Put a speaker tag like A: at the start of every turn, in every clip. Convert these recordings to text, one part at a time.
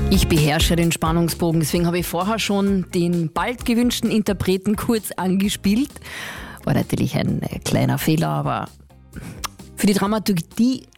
A: Ich beherrsche den Spannungsbogen, deswegen habe ich vorher schon den bald gewünschten Interpreten kurz angespielt. War natürlich ein kleiner Fehler, aber für die Dramaturgie,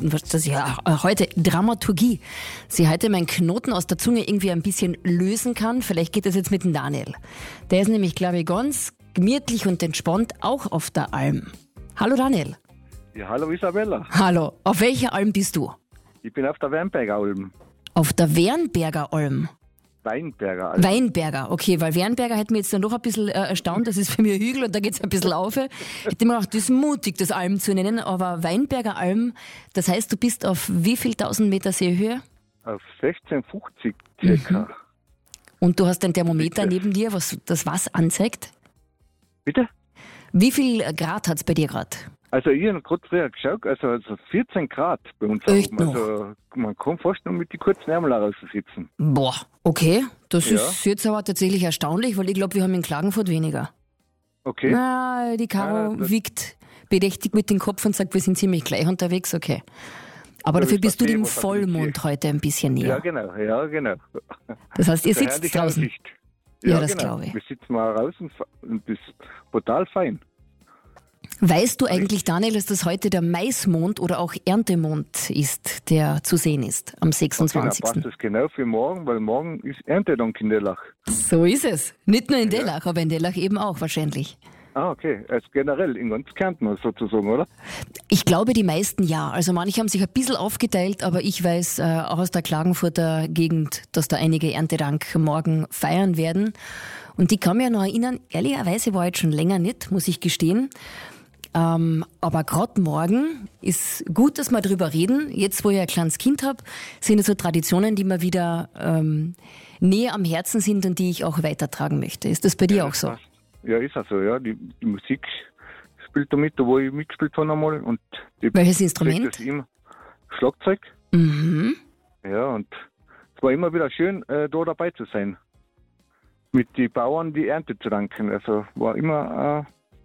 A: sie heute meinen Knoten aus der Zunge irgendwie ein bisschen lösen kann. Vielleicht geht das jetzt mit dem Daniel. Der ist nämlich, glaube ich, ganz gemütlich und entspannt, auch auf der Alm. Hallo Daniel.
B: Ja, hallo Isabella.
A: Hallo. Auf welcher Alm bist du?
B: Ich bin auf der Wernberger Alm.
A: Auf der Wernberger Alm?
B: Weinberger Alm.
A: Weinberger, okay, weil Wernberger hätte mich jetzt dann doch ein bisschen erstaunt, das ist für mich ein Hügel und da geht es ein bisschen rauf. Ich hätte mir gedacht, das ist mutig, das Alm zu nennen, aber Weinberger Alm, das heißt, du bist auf wie viel 1000 Meter Seehöhe?
B: Auf 1650 circa.
A: Und du hast ein Thermometer neben dir, was anzeigt?
B: Bitte?
A: Wie viel Grad hat es bei dir gerade?
B: Also ich habe gerade früher geschaut, also 14 Grad bei uns.
A: Echt
B: oben. Also man kann fast noch mit den kurzen Ärmeln raussitzen.
A: Boah, okay, das ist jetzt aber tatsächlich erstaunlich, weil ich glaube, wir haben in Klagenfurt weniger.
B: Okay.
A: Na, die Caro wiegt bedächtig mit dem Kopf und sagt, wir sind ziemlich gleich unterwegs, okay. Aber dafür bist du dem Vollmond heute ein bisschen näher.
B: Ja, genau.
A: Das heißt, ihr sitzt draußen.
B: Aussicht.
A: Ja, das
B: genau.
A: glaube ich.
B: Wir sitzen mal draußen und das ist total fein.
A: Weißt du eigentlich, Daniel, dass das heute der Maismond oder auch Erntemond ist, der zu sehen ist am 26.?
B: Okay, passt das genau für morgen, weil morgen ist Erntedank in Dellach.
A: So ist es. Nicht nur in Dellach, aber in Dellach eben auch wahrscheinlich.
B: Ah, okay. Also generell in ganz Kärnten sozusagen, oder?
A: Ich glaube, die meisten ja. Also manche haben sich ein bisschen aufgeteilt, aber ich weiß auch aus der Klagenfurter Gegend, dass da einige Erntedank morgen feiern werden. Und ich kann mich ja noch erinnern, ehrlicherweise war ich jetzt schon länger nicht, muss ich gestehen. Aber gerade morgen ist gut, dass wir drüber reden. Jetzt, wo ich ein kleines Kind habe, sind es so Traditionen, die mir wieder näher am Herzen sind und die ich auch weitertragen möchte. Ist das bei dir auch so?
B: Ja, ist auch so, ja. Die Musik spielt da mit, da wo ich mitgespielt habe einmal. Und
A: welches Instrument?
B: Schlagzeug.
A: Mhm.
B: Ja, und es war immer wieder schön, da dabei zu sein. Mit den Bauern die Ernte zu danken. Also war immer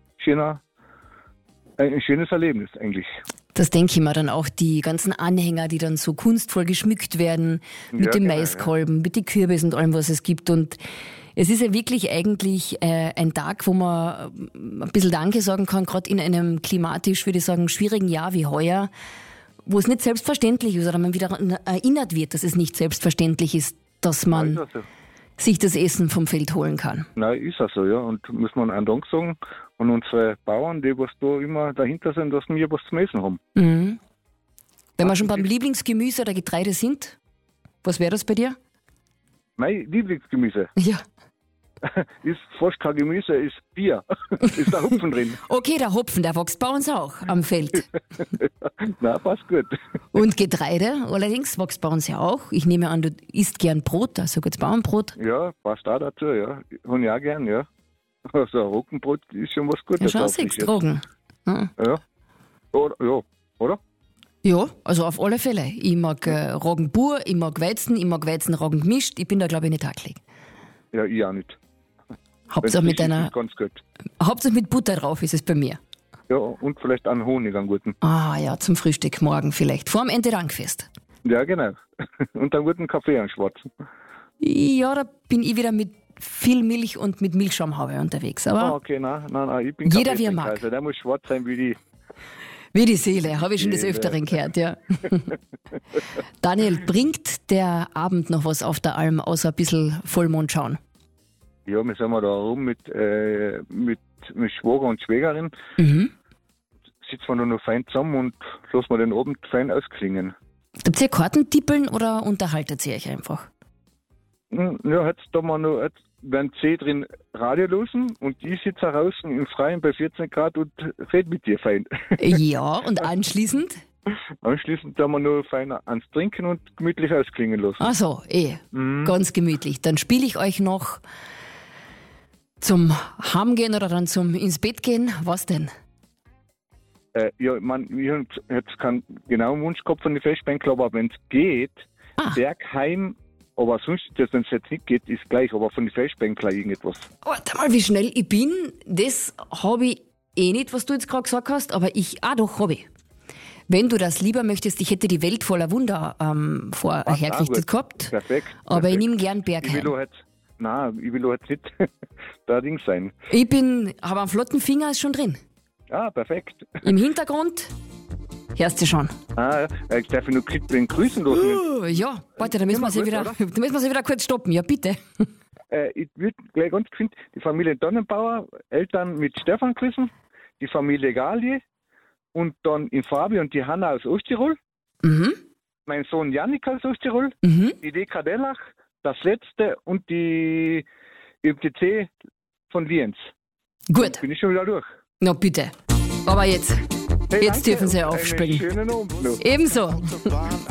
B: ein schönes Erlebnis eigentlich.
A: Das denke ich mir dann auch, die ganzen Anhänger, die dann so kunstvoll geschmückt werden, mit dem Maiskolben, mit den Kürbis und allem, was es gibt. Und es ist ja wirklich eigentlich ein Tag, wo man ein bisschen Danke sagen kann, gerade in einem klimatisch, würde ich sagen, schwierigen Jahr wie heuer, wo es nicht selbstverständlich ist oder man wieder erinnert wird, dass es nicht selbstverständlich ist, dass man sich das Essen vom Feld holen kann.
B: Nein, ist auch so, ja. Und muss man einen Dank sagen an unsere Bauern, die was da immer dahinter sind, dass wir was zum Essen haben.
A: Mhm. Wenn wir schon beim Lieblingsgemüse oder Getreide sind, was wäre das bei dir?
B: Mein Lieblingsgemüse?
A: Ja.
B: Ist fast kein Gemüse, ist Bier. Ist der Hopfen drin.
A: Okay, der Hopfen, der wächst bei uns auch am Feld.
B: Na, passt gut.
A: Und Getreide allerdings wächst bei uns ja auch. Ich nehme an, du isst gern Brot, also gutes Bauernbrot.
B: Ja, passt auch dazu, ja. Habe ich auch gern, ja. Also ein Roggenbrot ist schon was Gutes.
A: Ja, schau, 6 Roggen.
B: Ja. Oder?
A: Ja, also auf alle Fälle. Ich mag Roggen pur, ich mag Weizen-Roggen gemischt. Ich bin da, glaube ich, nicht hakelig.
B: Ja, ich auch nicht.
A: Hauptsache mit Butter drauf ist es bei mir.
B: Ja, und vielleicht einen Honig, einen guten.
A: Ah ja, zum Frühstück morgen vielleicht. Vor dem Erntedankfest.
B: Ja, genau. Und einen guten Kaffee, einen schwarzen.
A: Ja, da bin ich wieder mit viel Milch und mit Milchschaumhaube unterwegs. Aber
B: okay, nein, ich bin
A: jeder wie er mag.
B: Also der muss schwarz sein wie die...
A: Wie die Seele, habe ich schon des Öfteren gehört, ja. Daniel, bringt der Abend noch was auf der Alm, außer ein bisschen Vollmond schauen?
B: Ja, wir sind da rum mit Schwager und Schwägerin.
A: Mhm.
B: Sitzen wir noch fein zusammen und lassen wir den Abend fein ausklingen.
A: Habt ihr Kartentippeln oder unterhaltet ihr euch einfach?
B: Ja, jetzt werden 10 drin Radio losen und ich sitze draußen im Freien bei 14 Grad und rede mit dir fein.
A: Ja, und anschließend?
B: Anschließend haben wir nur fein ans Trinken und gemütlich ausklingen lassen.
A: Ach so, ganz gemütlich. Dann spiele ich euch noch zum Heimgehen oder dann zum ins Bett gehen. Was denn?
B: Ich habe jetzt keinen genauen Wunsch gehabt von den Festbänkler, aber wenn es geht, Bergheim, aber sonst, wenn es jetzt nicht geht, ist gleich, aber von den Festbänkler irgendetwas.
A: Warte mal, wie schnell ich bin. Das habe ich nicht, was du jetzt gerade gesagt hast, aber doch habe ich. Wenn du das lieber möchtest, ich hätte die Welt voller Wunder hergerichtet gehabt.
B: Perfekt.
A: Aber ich nehme gern Bergheim.
B: Ich will jetzt nicht da Ding sein.
A: Aber einen flotten Finger ist schon drin.
B: Ah, perfekt.
A: Im Hintergrund hörst du schon.
B: Ich darf nur den grüßen lassen.
A: Ja, warte, da müssen wir sie wieder kurz stoppen. Ja, bitte.
B: Ich würde gleich ganz finden, die Familie Donnenbauer, Eltern mit Stefan grüßen, die Familie Galie und dann in Fabi und die Hanna aus Osttirol, mein Sohn Jannik aus Osttirol, die DK Dellach, das Letzte und die ÖMTC von Lienz.
A: Gut.
B: Dann bin ich schon wieder durch.
A: Na bitte. Aber jetzt dürfen Sie aufspringen.
B: Schönen Abend noch.
A: Ebenso.